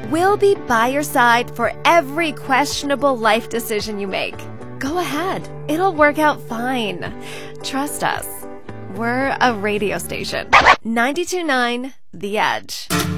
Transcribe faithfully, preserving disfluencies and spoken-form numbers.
We'll be by your side for every questionable life decision you make. Go ahead. It'll work out fine. Trust us. We're a radio station. ninety-two point nine The Edge.